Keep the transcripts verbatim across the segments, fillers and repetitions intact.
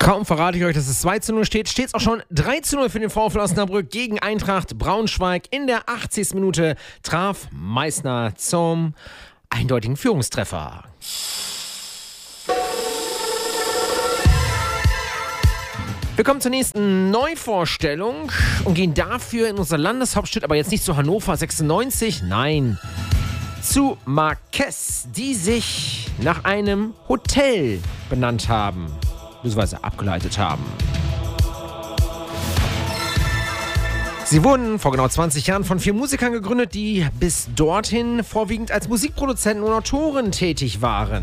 Kaum verrate ich euch, dass es zwei zu null steht, steht es auch schon drei zu null für den VfL Osnabrück gegen Eintracht Braunschweig. In der achtzigsten Minute traf Meißner zum eindeutigen Führungstreffer. Wir kommen zur nächsten Neuvorstellung und gehen dafür in unsere Landeshauptstadt, aber jetzt nicht zu Hannover sechsundneunzig, nein, zu Marquez, die sich nach einem Hotel benannt haben, beziehungsweise abgeleitet haben. Sie wurden vor genau zwanzig Jahren von vier Musikern gegründet, die bis dorthin vorwiegend als Musikproduzenten und Autoren tätig waren.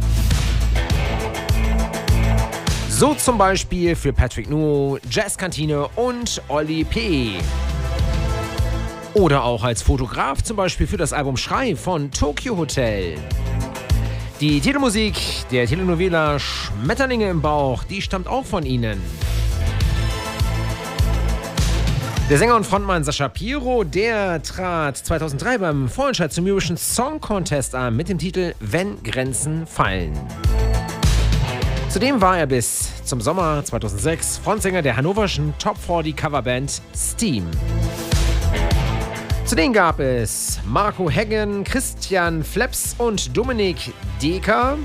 So zum Beispiel für Patrick Nuo, Jazzkantine und Olli P. Oder auch als Fotograf zum Beispiel für das Album Schrei von Tokyo Hotel. Die Titelmusik der Telenovela Schmetterlinge im Bauch, die stammt auch von ihnen. Der Sänger und Frontmann Sascha Piro, der trat zweitausenddrei beim Vorentscheid zum Eurovision Song Contest an mit dem Titel Wenn Grenzen fallen. Zudem war er bis zum Sommer zweitausendsechs Frontsänger der hannoverschen Top vierzig Coverband Steam. Zudem gab es Marco Heggen, Christian Fleps und Dominik Decker,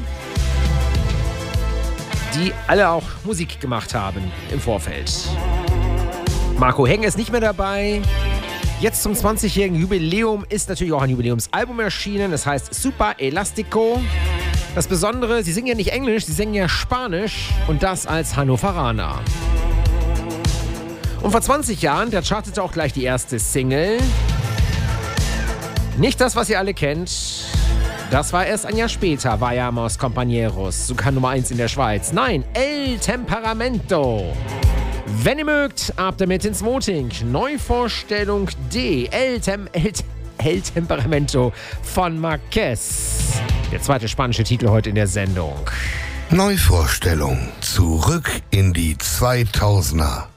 die alle auch Musik gemacht haben im Vorfeld. Marco Heggen ist nicht mehr dabei. Jetzt zum zwanzigjährigen Jubiläum ist natürlich auch ein Jubiläumsalbum erschienen. Es heißt Super Elastico. Das Besondere, sie singen ja nicht Englisch, sie singen ja Spanisch und das als Hannoveraner. Und vor zwanzig Jahren, da chartete auch gleich die erste Single. Nicht das, was ihr alle kennt. Das war erst ein Jahr später, Vayamos Compañeros, sogar Nummer eins in der Schweiz. Nein, El Temperamento. Wenn ihr mögt, ab damit ins Voting. Neuvorstellung D, El, Tem, El, El Temperamento von Marquez. Der zweite spanische Titel heute in der Sendung. Neuvorstellung. Zurück in die zweitausender.